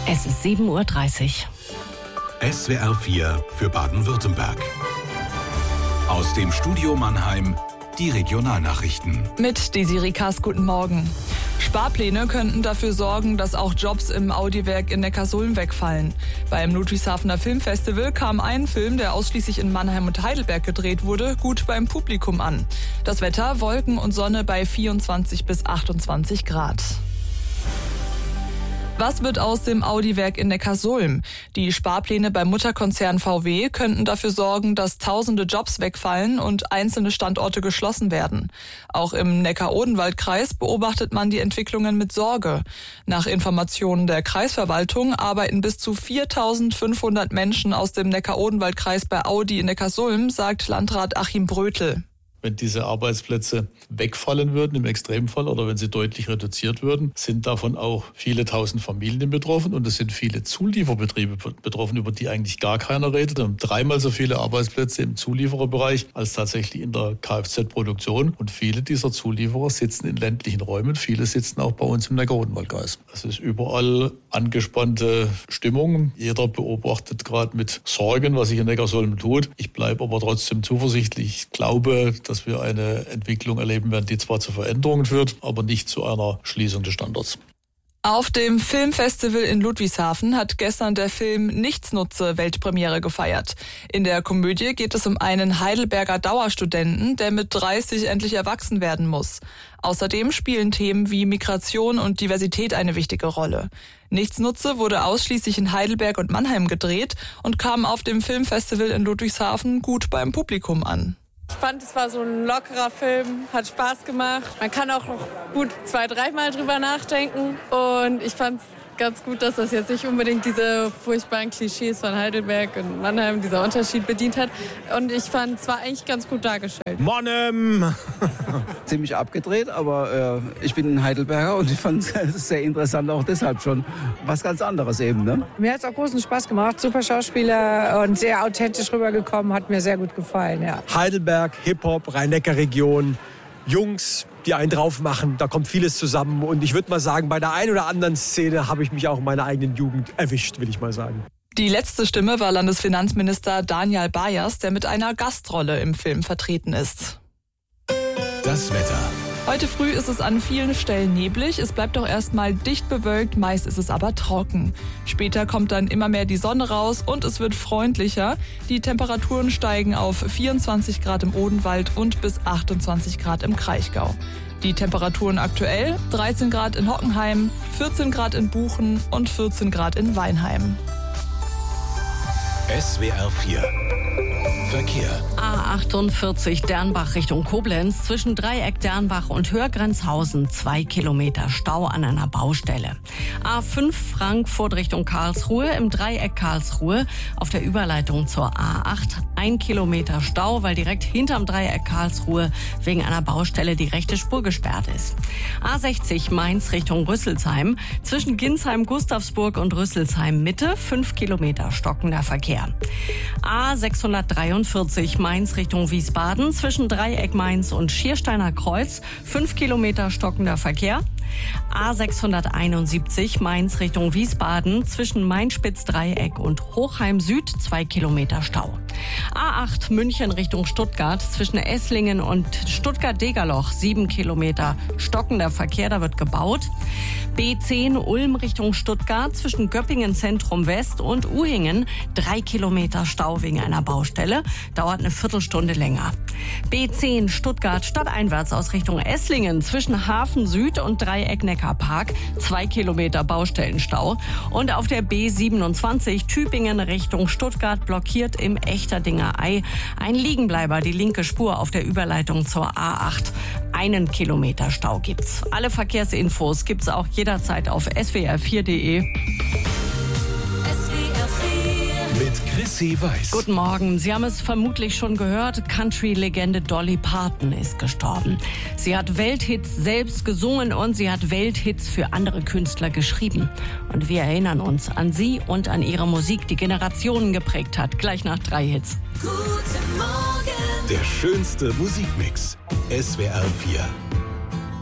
Es ist 7:30 Uhr. SWR 4 für Baden-Württemberg. Aus dem Studio Mannheim die Regionalnachrichten. Mit Desiree Kass, guten Morgen. Sparpläne könnten dafür sorgen, dass auch Jobs im Audi-Werk in Neckarsulm wegfallen. Beim Ludwigshafener Filmfestival kam ein Film, der ausschließlich in Mannheim und Heidelberg gedreht wurde, gut beim Publikum an. Das Wetter, Wolken und Sonne bei 24 bis 28 Grad. Was wird aus dem Audi-Werk in Neckarsulm? Die Sparpläne beim Mutterkonzern VW könnten dafür sorgen, dass tausende Jobs wegfallen und einzelne Standorte geschlossen werden. Auch im Neckar-Odenwald-Kreis beobachtet man die Entwicklungen mit Sorge. Nach Informationen der Kreisverwaltung arbeiten bis zu 4.500 Menschen aus dem Neckar-Odenwald-Kreis bei Audi in Neckarsulm, sagt Landrat Achim Brötel. Wenn diese Arbeitsplätze wegfallen würden, im Extremfall, oder wenn sie deutlich reduziert würden, sind davon auch viele tausend Familien betroffen und es sind viele Zulieferbetriebe betroffen, über die eigentlich gar keiner redet. Wir haben 3-mal so viele Arbeitsplätze im Zuliefererbereich als tatsächlich in der Kfz-Produktion. Und viele dieser Zulieferer sitzen in ländlichen Räumen, viele sitzen auch bei uns im Neckar-Odenwald-Kreis. Es ist überall angespannte Stimmung. Jeder beobachtet gerade mit Sorgen, was sich in Neckarsulm tut. Ich bleibe aber trotzdem zuversichtlich. Ich glaube, dass wir eine Entwicklung erleben werden, die zwar zu Veränderungen führt, aber nicht zu einer Schließung des Standorts. Auf dem Filmfestival in Ludwigshafen hat gestern der Film Nichtsnutze Weltpremiere gefeiert. In der Komödie geht es um einen Heidelberger Dauerstudenten, der mit 30 endlich erwachsen werden muss. Außerdem spielen Themen wie Migration und Diversität eine wichtige Rolle. Nichtsnutze wurde ausschließlich in Heidelberg und Mannheim gedreht und kam auf dem Filmfestival in Ludwigshafen gut beim Publikum an. Ich fand, es war so ein lockerer Film, hat Spaß gemacht. Man kann auch noch gut 2-3 Mal drüber nachdenken. Und ich fand es ganz gut, dass das jetzt nicht unbedingt diese furchtbaren Klischees von Heidelberg und Mannheim, dieser Unterschied bedient hat. Und ich fand, es war eigentlich ganz gut dargestellt. Mannheim! Ziemlich abgedreht, aber ich bin ein Heidelberger und ich fand es sehr interessant, auch deshalb schon was ganz anderes eben. Ne? Mir hat es auch großen Spaß gemacht, super Schauspieler und sehr authentisch rübergekommen, hat mir sehr gut gefallen. Ja. Heidelberg, Hip-Hop, Rhein-Neckar-Region, Jungs, die einen drauf machen, da kommt vieles zusammen. Und ich würde mal sagen, bei der einen oder anderen Szene habe ich mich auch in meiner eigenen Jugend erwischt, will ich mal sagen. Die letzte Stimme war Landesfinanzminister Daniel Bayers, der mit einer Gastrolle im Film vertreten ist. Das Wetter. Heute früh ist es an vielen Stellen neblig. Es bleibt auch erstmal dicht bewölkt, meist ist es aber trocken. Später kommt dann immer mehr die Sonne raus und es wird freundlicher. Die Temperaturen steigen auf 24 Grad im Odenwald und bis 28 Grad im Kraichgau. Die Temperaturen aktuell: 13 Grad in Hockenheim, 14 Grad in Buchen und 14 Grad in Weinheim. SWR 4 Verkehr. A48 Dernbach Richtung Koblenz, zwischen Dreieck Dernbach und Hörgrenzhausen 2 Kilometer Stau an einer Baustelle. A5 Frankfurt Richtung Karlsruhe, im Dreieck Karlsruhe auf der Überleitung zur A8 1 Kilometer Stau, weil direkt hinterm Dreieck Karlsruhe wegen einer Baustelle die rechte Spur gesperrt ist. A60 Mainz Richtung Rüsselsheim, zwischen Ginsheim, Gustavsburg und Rüsselsheim Mitte 5 Kilometer stockender Verkehr. A643 Mainz Richtung Wiesbaden, zwischen Dreieck Mainz und Schiersteiner Kreuz 5 Kilometer stockender Verkehr. A671 Mainz Richtung Wiesbaden, zwischen Mainspitz-Dreieck und Hochheim Süd 2 Kilometer Stau. A8 München Richtung Stuttgart, zwischen Esslingen und Stuttgart-Degerloch 7 Kilometer stockender Verkehr, da wird gebaut. B10 Ulm Richtung Stuttgart, zwischen Göppingen Zentrum West und Uhingen 3 Kilometer Stau wegen einer Baustelle, dauert eine Viertelstunde länger. B10 Stuttgart stadteinwärts aus Richtung Esslingen, zwischen Hafen Süd und Dreieck Neckarpark 2 Kilometer Baustellenstau. Und auf der B27 Tübingen Richtung Stuttgart blockiert im Echterdinger Ei ein Liegenbleiber die linke Spur auf der Überleitung zur A8. 1 Kilometer Stau gibt's. Alle Verkehrsinfos gibt's auch jederzeit auf swr4.de. Mit Chrissy Weiß. Guten Morgen. Sie haben es vermutlich schon gehört. Country-Legende Dolly Parton ist gestorben. Sie hat Welthits selbst gesungen und sie hat Welthits für andere Künstler geschrieben. Und wir erinnern uns an sie und an ihre Musik, die Generationen geprägt hat. Gleich nach 3 Hits. Guten Morgen. Der schönste Musikmix. SWR 4.